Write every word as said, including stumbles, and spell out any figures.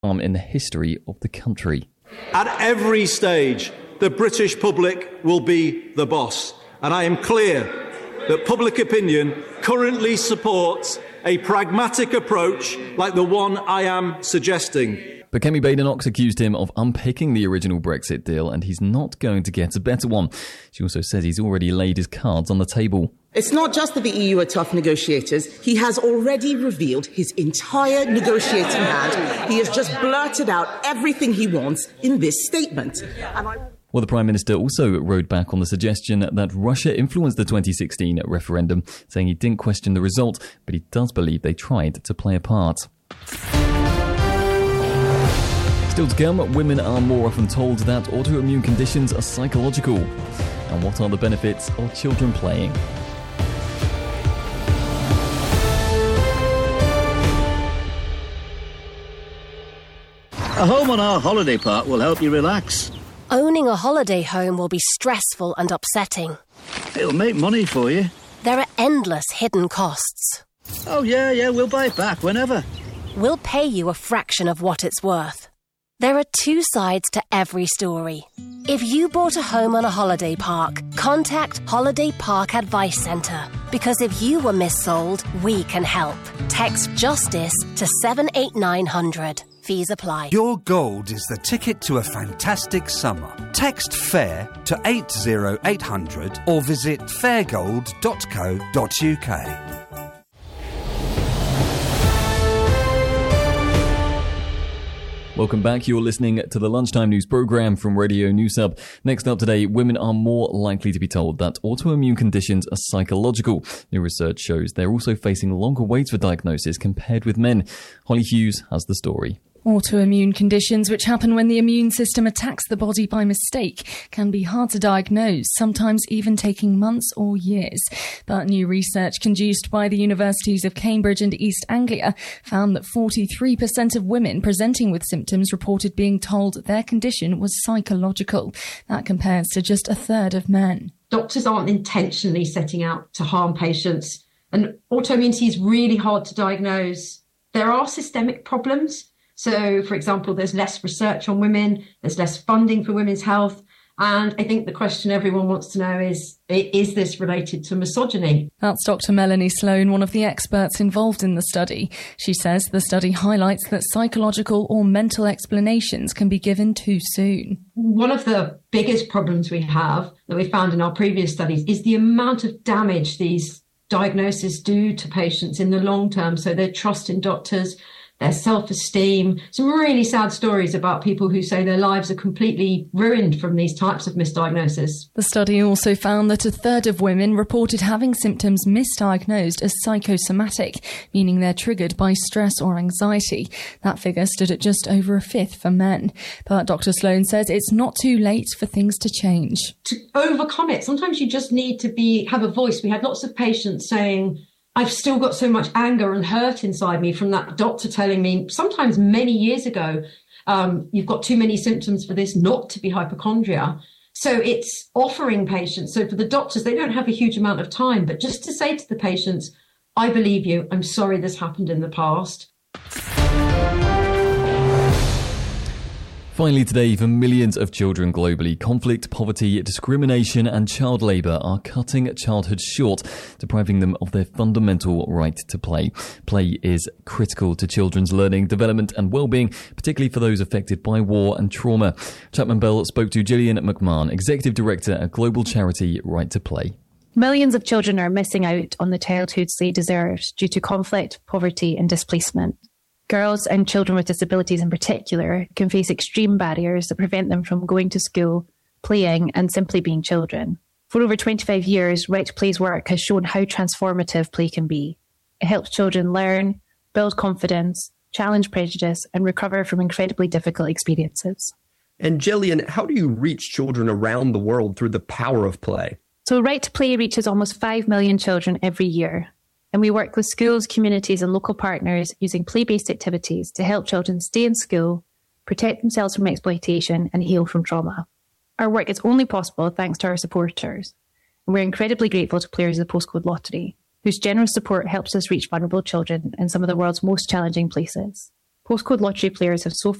in the history of the country. At every stage, the British public will be the boss, and I am clear that public opinion currently supports a pragmatic approach like the one I am suggesting. But Kemi Badenoch accused him of unpicking the original Brexit deal, and he's not going to get a better one. She also says he's already laid his cards on the table. It's not just that the E U are tough negotiators. He has already revealed his entire negotiating hand. He has just blurted out everything he wants in this statement. And I... Well, the Prime Minister also rode back on the suggestion that Russia influenced the twenty sixteen referendum, saying he didn't question the result, but he does believe they tried to play a part. Still to come, women are more often told that autoimmune conditions are psychological. And what are the benefits of children playing? A home on our holiday park will help you relax. Owning a holiday home will be stressful and upsetting. It'll make money for you. There are endless hidden costs. Oh, yeah, yeah, we'll buy it back whenever. We'll pay you a fraction of what it's worth. There are two sides to every story. If you bought a home on a holiday park, contact Holiday Park Advice Centre. Because if you were missold, we can help. Text JUSTICE to seven eight nine hundred. Fees apply. Your gold is the ticket to a fantastic summer. Text FAIR to eight zero eight hundred or visit fairgold dot co dot uk. Welcome back. You're listening to the Lunchtime News programme from Radio Newshub. Next up today, women are more likely to be told that autoimmune conditions are psychological. New research shows they're also facing longer waits for diagnosis compared with men. Holly Hughes has the story. Autoimmune conditions, which happen when the immune system attacks the body by mistake, can be hard to diagnose, sometimes even taking months or years. But new research conducted by the universities of Cambridge and East Anglia found that forty-three percent of women presenting with symptoms reported being told their condition was psychological. That compares to just a third of men. Doctors aren't intentionally setting out to harm patients, and autoimmunity is really hard to diagnose. There are systemic problems. So, for example, there's less research on women, there's less funding for women's health. And I think the question everyone wants to know is, is this related to misogyny? That's Doctor Melanie Sloan, one of the experts involved in the study. She says the study highlights that psychological or mental explanations can be given too soon. One of the biggest problems we have that we found in our previous studies is the amount of damage these diagnoses do to patients in the long term. So their trust in doctors, their self-esteem. Some really sad stories about people who say their lives are completely ruined from these types of misdiagnosis. The study also found that a third of women reported having symptoms misdiagnosed as psychosomatic, meaning they're triggered by stress or anxiety. That figure stood at just over a fifth for men. But Doctor Sloan says it's not too late for things to change. To overcome it, sometimes you just need to be have a voice. We had lots of patients saying, I've still got so much anger and hurt inside me from that doctor telling me, sometimes many years ago, um, you've got too many symptoms for this not to be hypochondria. So it's offering patients. So for the doctors, they don't have a huge amount of time, but just to say to the patients, I believe you. I'm sorry this happened in the past. Finally today, for millions of children globally, conflict, poverty, discrimination and child labour are cutting childhood short, depriving them of their fundamental right to play. Play is critical to children's learning, development and well-being, particularly for those affected by war and trauma. Chapman Bell spoke to Gillian McMahon, Executive Director at global charity Right to Play. Millions of children are missing out on the childhoods they deserve due to conflict, poverty and displacement. Girls and children with disabilities in particular can face extreme barriers that prevent them from going to school, playing and simply being children. For over twenty-five years, Right to Play's work has shown how transformative play can be. It helps children learn, build confidence, challenge prejudice and recover from incredibly difficult experiences. And Gillian, how do you reach children around the world through the power of play? So Right to Play reaches almost five million children every year. And we work with schools, communities and local partners using play-based activities to help children stay in school, protect themselves from exploitation and heal from trauma. Our work is only possible thanks to our supporters. And we're incredibly grateful to players of the Postcode Lottery, whose generous support helps us reach vulnerable children in some of the world's most challenging places. Postcode lottery players have so